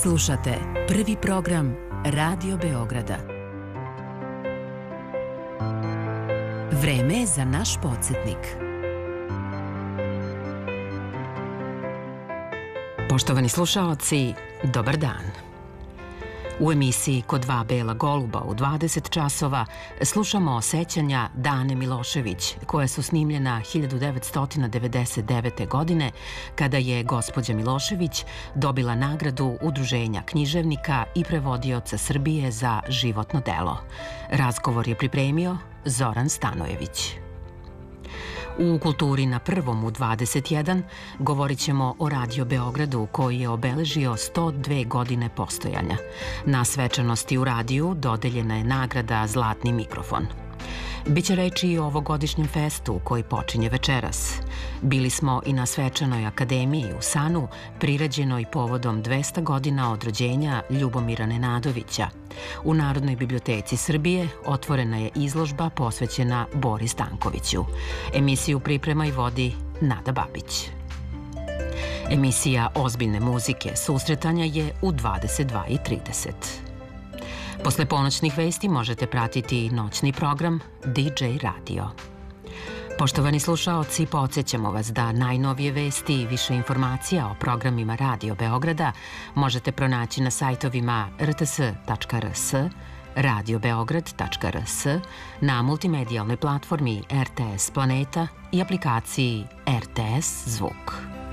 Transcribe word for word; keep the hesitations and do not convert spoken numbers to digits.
Slušate prvi program Radio Beograda. Vreme je za naš podsjetnik. Poštovani slušaoci, dobar dan. U emisiji Ko dva bela goluba u dvadeset časova slušamo sećanja Dane Milošević, koja su snimljena hiljadu devetsto devedeset devete. godine, kada je gospođa Milošević dobila nagradu Udruženja književnika i prevodioca Srbije za životno delo. Razgovor je pripremio Zoran Stanojević. U Kulturi na prvom u dvadeset jedan govorit ćemo o Radio Beogradu, koji je obeležio sto dve godine postojanja. Na svečanosti u radiju dodeljena je nagrada Zlatni mikrofon. Biće reči i o ovogodišnjem festu koji počinje večeras. Bili smo i na svečanoj akademiji u Sanu, priređenoj povodom dvesta godina od rođenja Ljubomira Nenadovića. U Narodnoj biblioteci Srbije otvorena je izložba posvećena Bori Stankoviću. Emisiju priprema i vodi Nada Babić. Emisija ozbiljne muzike susretanja je u dvadeset dva i trideset. Posle ponoćnih vesti možete pratiti noćni program D J Radio. Poštovani slušaoci, podsjećamo vas da najnovije vesti i više informacija o programima Radio Beograda možete pronaći na sajtovima r t s tačka r s, radio beograd tačka r s, na multimedijalnoj platformi R T S Planeta i aplikaciji R T S Zvuk.